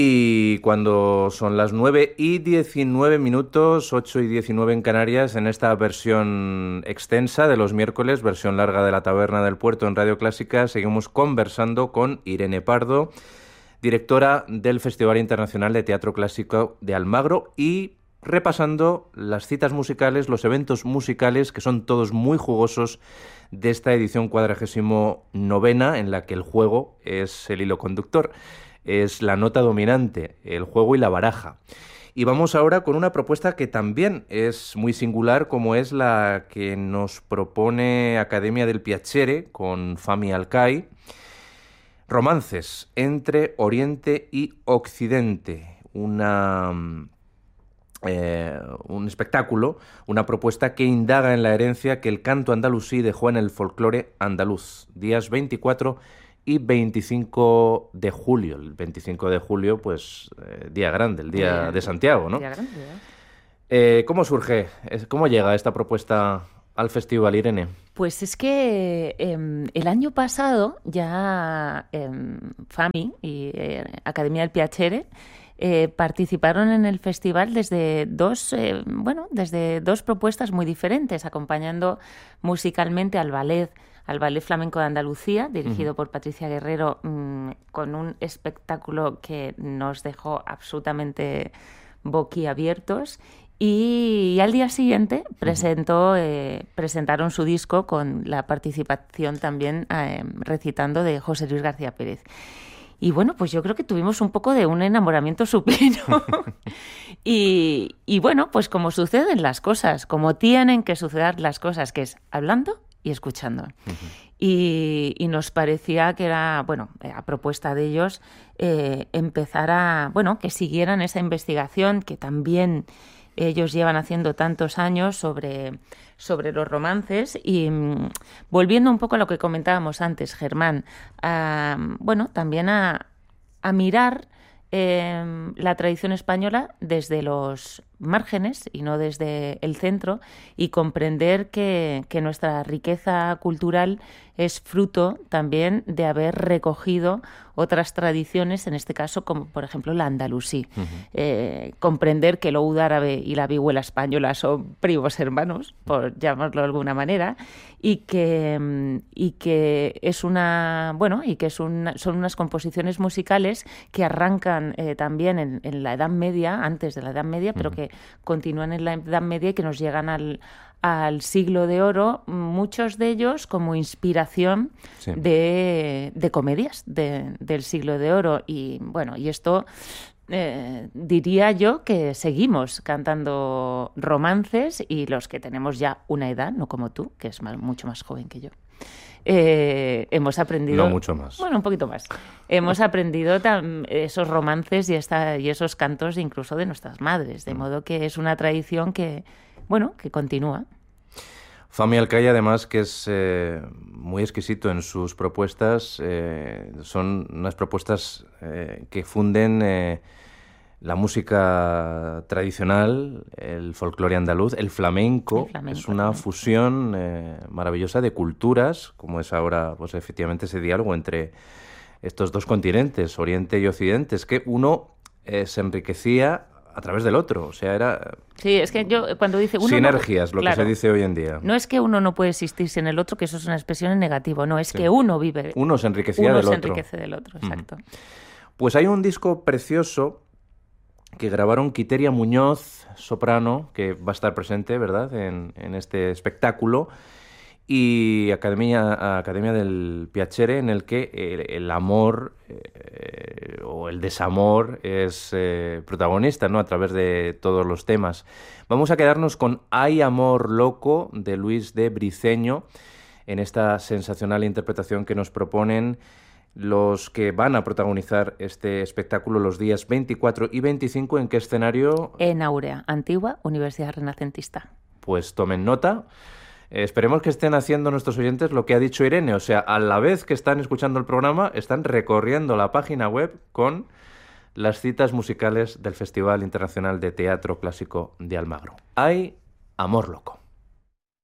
Y cuando son las 9:19, 8:19 en Canarias, en esta versión extensa de los miércoles, versión larga de La Taberna del Puerto en Radio Clásica, seguimos conversando con Irene Pardo, directora del Festival Internacional de Teatro Clásico de Almagro, y repasando las citas musicales, los eventos musicales, que son todos muy jugosos, de esta edición 49ª, en la que el juego es el hilo conductor. Es la nota dominante, el juego y la baraja. Y vamos ahora con una propuesta que también es muy singular, como es la que nos propone Accademia del Piacere con Fami Alcai. Romances entre Oriente y Occidente. Un espectáculo, una propuesta que indaga en la herencia que el canto andalusí dejó en el folclore andaluz. Días 24 y 25 de julio. El 25 de julio, pues, día grande, el día de Santiago, ¿no? Día grande, ¿eh? ¿Cómo surge, cómo llega esta propuesta al festival, Irene? Pues es que el año pasado ya FAMI y Accademia del Piacere participaron en el festival desde dos propuestas muy diferentes, acompañando musicalmente al Ballet Flamenco de Andalucía, dirigido por Patricia Guerrero, con un espectáculo que nos dejó absolutamente boquiabiertos. Y al día siguiente presentaron su disco con la participación también recitando de José Luis García Pérez. Y bueno, pues yo creo que tuvimos un poco de un enamoramiento supino. y bueno, pues como suceden las cosas, como tienen que suceder las cosas, que es hablando y escuchando. Y nos parecía que era, a propuesta de ellos, empezar que siguieran esa investigación que también ellos llevan haciendo tantos años sobre los romances. Y volviendo un poco a lo que comentábamos antes, Germán, también a mirar la tradición española desde los márgenes y no desde el centro, y comprender que nuestra riqueza cultural es fruto también de haber recogido otras tradiciones, en este caso como por ejemplo la andalusí. Comprender que el oud árabe y la vihuela española son primos hermanos, por llamarlo de alguna manera, y que son unas composiciones musicales que arrancan también en la Edad Media, antes de la Edad Media, pero que continúan en la Edad Media y que nos llegan al Siglo de Oro, muchos de ellos como inspiración de comedias del Siglo de Oro. Y esto diría yo que seguimos cantando romances, y los que tenemos ya una edad, no como tú, que es mucho más joven que yo, hemos aprendido... No mucho más. Bueno, un poquito más. Hemos aprendido esos romances y esos cantos incluso de nuestras madres, de modo que es una tradición que continúa. Fami Alcai, además, que es muy exquisito en sus propuestas, son unas propuestas que funden la música tradicional, el folclore andaluz, el flamenco. Es una fusión maravillosa de culturas, como es ahora, pues efectivamente, ese diálogo entre estos dos continentes, Oriente y Occidente. Es que uno se enriquecía a través del otro, o sea, era... Sí, es que yo cuando dice uno... Sinergias, que se dice hoy en día. No es que uno no puede existir sin el otro, que eso es una expresión en negativo, no, es que uno vive... Uno se enriquecía del otro. Uno se enriquece del otro, exacto. Pues hay un disco precioso que grabaron Quiteria Muñoz, soprano, que va a estar presente, ¿verdad?, en este espectáculo, y Accademia del Piacere, en el que el amor o el desamor es protagonista, ¿no?, a través de todos los temas. Vamos a quedarnos con Hay amor loco, de Luis de Briceño, en esta sensacional interpretación que nos proponen los que van a protagonizar este espectáculo los días 24 y 25. ¿En qué escenario? En Áurea, antigua Universidad Renacentista. Pues tomen nota. Esperemos que estén haciendo nuestros oyentes lo que ha dicho Irene, o sea, a la vez que están escuchando el programa, están recorriendo la página web con las citas musicales del Festival Internacional de Teatro Clásico de Almagro. Hay amor loco.